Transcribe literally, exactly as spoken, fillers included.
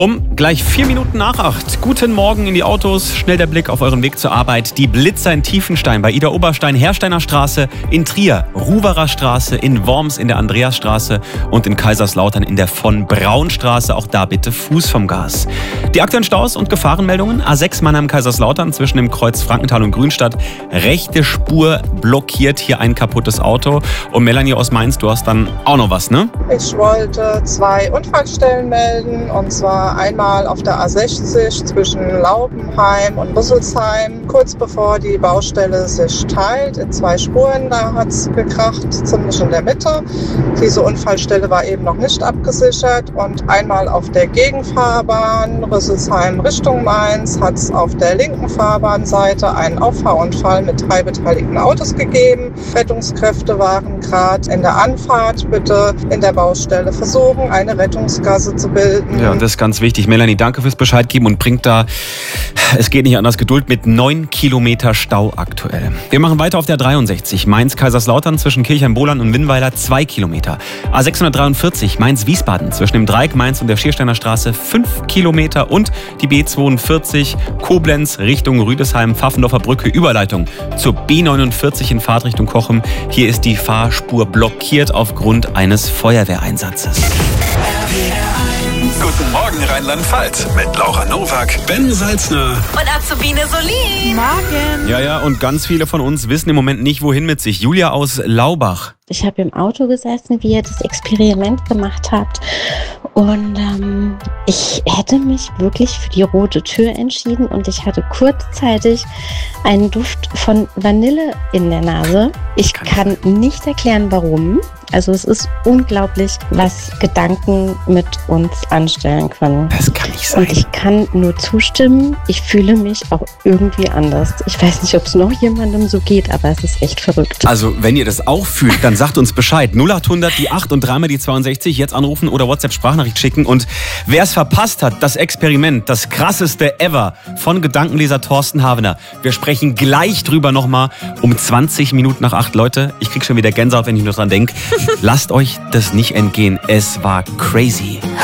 Um gleich vier Minuten nach acht. Guten Morgen in die Autos. Schnell der Blick auf euren Weg zur Arbeit. Die Blitzer in Tiefenstein, bei Ida Oberstein, Hersteiner Straße, in Trier, Ruwerer Straße, in Worms in der Andreasstraße und in Kaiserslautern in der von Braun Straße. Auch da bitte Fuß vom Gas. Die aktuellen Staus und Gefahrenmeldungen. A sechs Mannheim-Kaiserslautern zwischen dem Kreuz Frankenthal und Grünstadt. Rechte Spur blockiert, hier ein kaputtes Auto. Und Melanie aus Mainz, du hast dann auch noch was, ne? Ich wollte zwei Unfallstellen melden, und zwar einmal auf der A sechzig zwischen Laubenheim und Rüsselsheim, kurz bevor die Baustelle sich teilt in zwei Spuren. Da hat es gekracht, ziemlich in der Mitte. Diese Unfallstelle war eben noch nicht abgesichert. Und einmal auf der Gegenfahrbahn Rüsselsheim Richtung Mainz hat es auf der linken Fahrbahnseite einen Auffahrunfall mit drei beteiligten Autos gegeben. Rettungskräfte waren gerade in der Anfahrt. Bitte in der Baustelle versuchen, eine Rettungsgasse zu bilden. Ja, das ist ganz wichtig. Melanie, danke fürs Bescheid geben und bringt da, es geht nicht anders, Geduld mit neun Kilometer Stau aktuell. Wir machen weiter auf der dreiundsechzig. Mainz-Kaiserslautern zwischen Kirchheim-Bohlern und Winnweiler zwei Kilometer. A sechshundertdreiundvierzig Mainz-Wiesbaden zwischen dem Dreieck Mainz und der Schiersteiner Straße fünf Kilometer und die B zweiundvierzig Koblenz Richtung Rüdesheim, Pfaffendorfer Brücke, Überleitung zur B neunundvierzig in Fahrtrichtung Cochem. Hier ist die Fahrspur blockiert aufgrund eines Feuerwehreinsatzes. Guten Morgen Rheinland-Pfalz mit Laura Nowak, Ben Salzner und Azubine Solin. Morgen. Ja, ja, und ganz viele von uns wissen im Moment nicht, wohin mit sich. Julia aus Laubach. Ich habe im Auto gesessen, wie ihr das Experiment gemacht habt. Und ähm, ich hätte mich wirklich für die rote Tür entschieden und ich hatte kurzzeitig einen Duft von Vanille in der Nase. Ich kann nicht erklären, warum. Also es ist unglaublich, was Gedanken mit uns anstellen können. Das kann nicht sein. Und ich kann nur zustimmen. Ich fühle mich auch irgendwie anders. Ich weiß nicht, ob es noch jemandem so geht, aber es ist echt verrückt. Also wenn ihr das auch fühlt, dann sagt uns Bescheid. null acht hundert die acht und dreimal die zweiundsechzig. Jetzt anrufen oder WhatsApp-Sprachnachricht schicken. Und wer es verpasst hat, das Experiment, das krasseste ever von Gedankenleser Thorsten Havener. Wir sprechen gleich drüber nochmal um zwanzig Minuten nach acht. Leute, ich krieg schon wieder Gänsehaut, wenn ich nur dran denke. Lasst euch das nicht entgehen. Es war crazy.